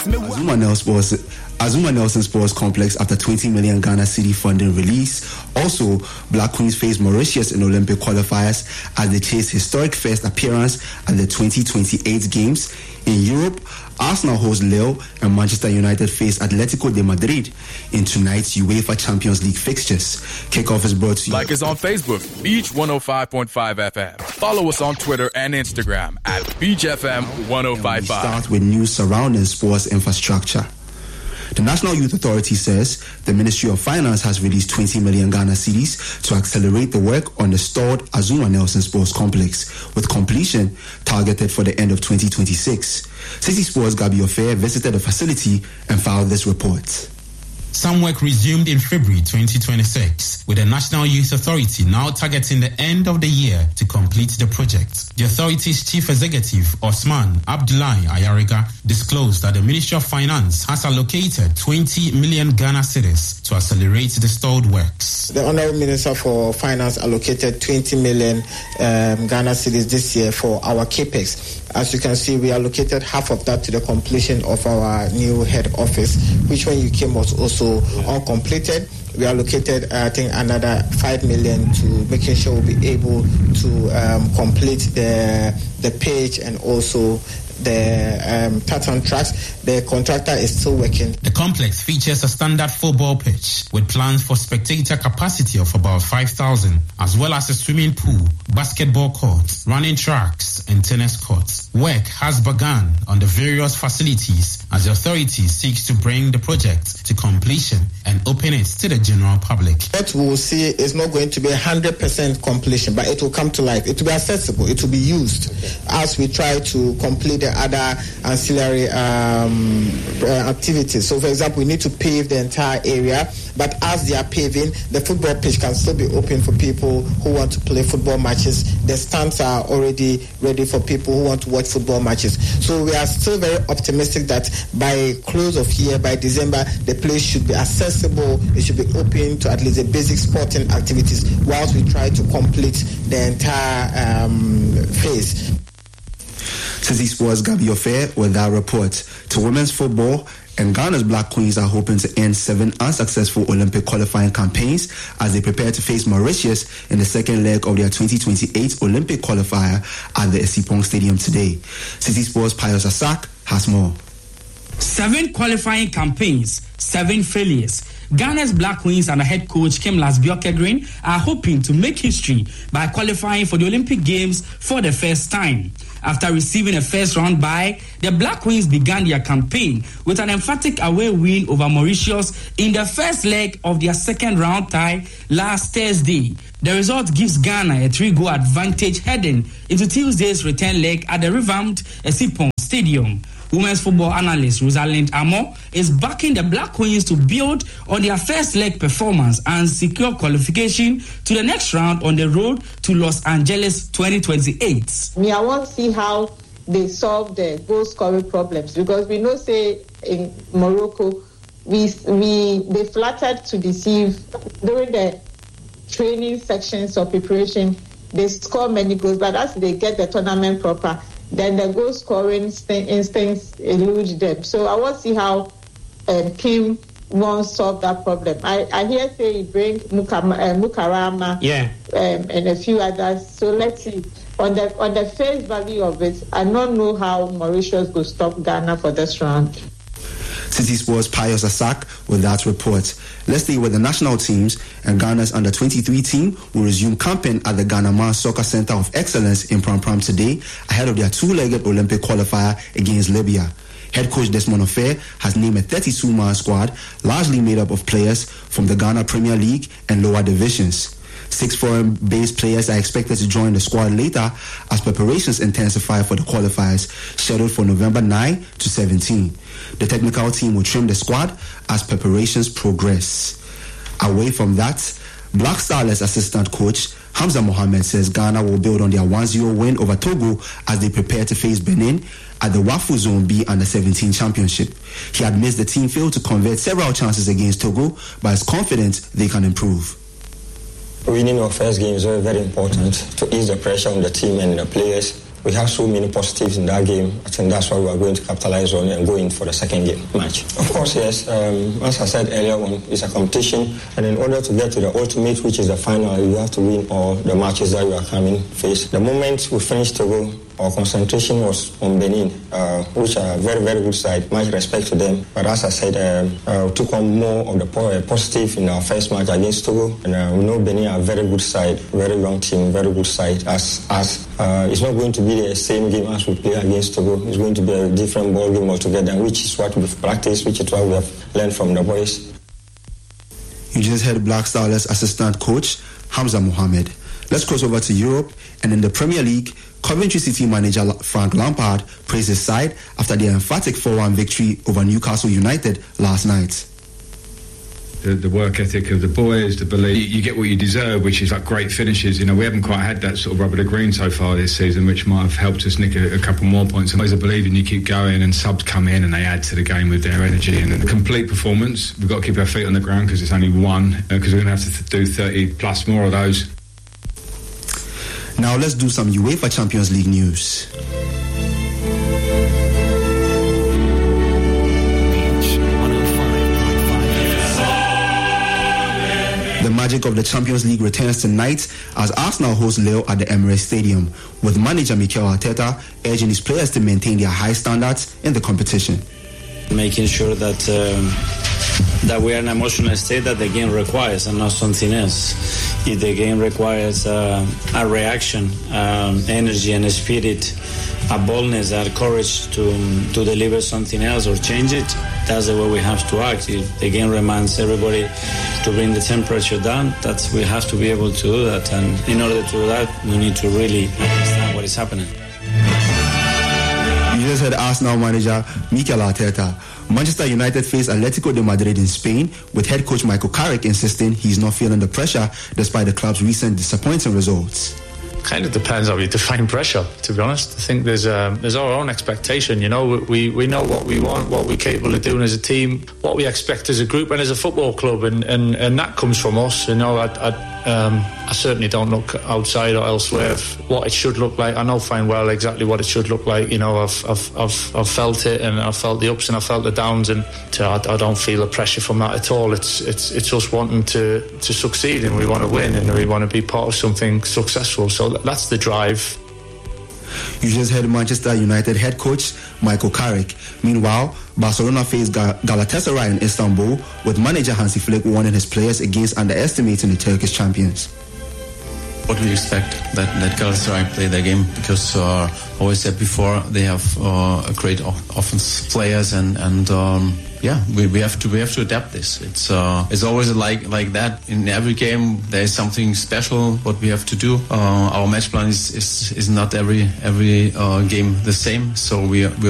Azuma Nelson Sports Complex after 20 million Ghana cedi funding release. Also, Black Queens face Mauritius in Olympic qualifiers as they chase historic first appearance at the 2028 Games. In Europe, Arsenal host Lille and Manchester United face Atletico de Madrid in tonight's UEFA Champions League fixtures. Kickoff is brought to you. Like us on Facebook, Beach 105.5 FM. Follow us on Twitter and Instagram at Beach FM 105.5. We start with news surrounding sports infrastructure. The National Youth Authority says the Ministry of Finance has released 20 million Ghana cedis to accelerate the work on the stalled Azuma Nelson Sports Complex, with completion targeted for the end of 2026. City Sports Gabi Ofair visited the facility and filed this report. Some work resumed in February 2026, with the National Youth Authority now targeting the end of the year to complete the project. The authority's chief executive, Osman Abdullahi Ayariga, disclosed that the Ministry of Finance has allocated 20 million Ghana cedis to accelerate the stalled works. The Honorable Minister for Finance allocated 20 million Ghana cedis this year for our capex. As you can see, we allocated half of that to the completion of our new head office, which when you came was also uncompleted. We allocated, I think, another 5 million to making sure we'll be able to complete the page and also the tartan tracks. The contractor is still working. The complex features a standard football pitch with plans for spectator capacity of about 5,000, as well as a swimming pool, basketball courts, running tracks, and tennis courts. Work has begun on the various facilities as the authority seeks to bring the project to completion and open it to the general public. What we will see is not going to be 100% completion, but it will come to life. It will be accessible. It will be used as we try to complete the other ancillary activities. So, for example, we need to pave the entire area, but as they are paving, the football pitch can still be open for people who want to play football matches. The stands are already ready for people who want to watch football matches. So we are still very optimistic that by close of year, by December, the place should be accessible. It should be open to at least the basic sporting activities whilst we try to complete the entire phase. City Sports Gabi Ofair with that report. To women's football, and Ghana's Black Queens are hoping to end 7 unsuccessful Olympic qualifying campaigns as they prepare to face Mauritius in the second leg of their 2028 Olympic qualifier at the Esipong Stadium today. City Sports' Pius Asak has more. 7 qualifying campaigns, 7 failures. Ghana's Black Queens and head coach Kim Lasbjorke-Green are hoping to make history by qualifying for the Olympic Games for the first time. After receiving a first-round bye, the Black Queens began their campaign with an emphatic away win over Mauritius in the first leg of their second-round tie last Thursday. The result gives Ghana a 3-goal advantage heading into Tuesday's return leg at the revamped Esipong Stadium. Women's football analyst Rosalind Amo is backing the Black Queens to build on their first leg performance and secure qualification to the next round on the road to Los Angeles 2028. I want to see how they solve the goal scoring problems, because we know, say, in Morocco, they flattered to deceive during the training sections of preparation. They score many goals, but as they get the tournament proper, then the goal scoring instincts elude them. So I want to see how Kim won't solve that problem. I hear say he bring Mukarama and a few others. So let's see. On the face value of it, I don't know how Mauritius will stop Ghana for this round. City Sports' Pius Asak with that report. Let's stay with the national teams, and Ghana's under-23 team will resume camping at the Ghana Mans Soccer Center of Excellence in Pram Pram today ahead of their 2-legged Olympic qualifier against Libya. Head coach Desmond Ofair has named a 32-man squad largely made up of players from the Ghana Premier League and lower divisions. 6 foreign-based players are expected to join the squad later as preparations intensify for the qualifiers scheduled for November 9 to 17. The technical team will trim the squad as preparations progress. Away from that, Black Starlets assistant coach Hamza Mohammed says Ghana will build on their 1-0 win over Togo as they prepare to face Benin at the WAFU Zone B Under-17 Championship. He admits the team failed to convert several chances against Togo, but is confident they can improve. Winning our first game is very, very important to ease the pressure on the team and the players. we have so many positives in that game. I think that's what we are going to capitalize on and go in for the second game match. Of course, yes, as I said earlier on, it's a competition, and in order to get to the ultimate, which is the final, you have to win all the matches that you are coming face. The moment we finished Togo, our concentration was on Benin, which are a very, very good side. Much respect to them. But as I said, we took on more of the positive in our first match against Togo. And we know Benin are a very good side, very young team, very good side. As it's not going to be the same game as we play against Togo. It's going to be a different ball game altogether, which is what we've practiced, which is what we have learned from the boys. You just heard Black Starlets assistant coach Hamza Mohamed. Let's cross over to Europe, and in the Premier League, Coventry City manager Frank Lampard praised his side after their emphatic 4-1 victory over Newcastle United last night. The work ethic of the boys, the belief, you get what you deserve, which is like great finishes. You know, we haven't quite had that sort of rubber to green so far this season, which might have helped us nick a couple more points. And always a belief in you keep going, and subs come in and they add to the game with their energy and a complete performance. We've got to keep our feet on the ground because it's only one, because we're going to have to do 30 plus more of those. Now let's do some UEFA Champions League news. The magic of the Champions League returns tonight as Arsenal host Lille at the Emirates Stadium, with manager Mikel Arteta urging his players to maintain their high standards in the competition. Making sure that we are in an emotional state that the game requires and not something else. If the game requires a reaction, energy and a spirit, a boldness, a courage to deliver something else or change it, that's the way we have to act. If the game reminds everybody to bring the temperature down, we have to be able to do that. And in order to do that, we need to really understand what is happening. You just heard Arsenal manager Mikel Arteta. Manchester United face Atletico de Madrid in Spain, with head coach Michael Carrick insisting he's not feeling the pressure despite the club's recent disappointing results. Kind of depends how you define pressure, to be honest. I think there's our own expectation, you know. We know what we want, what we're capable of doing as a team, what we expect as a group and as a football club, and that comes from us, you know. I certainly don't look outside or elsewhere what it should look like. I know fine well exactly what it should look like, you know. I've felt it, and I've felt the ups and I've felt the downs, and I don't feel the pressure from that at all. It's us wanting to succeed, and we want to win, and we want to be part of something successful. So that's the drive. You just heard Manchester United head coach Michael Carrick. Meanwhile, Barcelona faced Galatasaray in Istanbul, with manager Hansi Flick warning his players against underestimating the Turkish champions. What we expect that Galatasaray play their game, because always said before, they have a great offense players, and we have to adapt this. It's always like that in every game. There is something special what we have to do. Our match plan is not every game the same, so we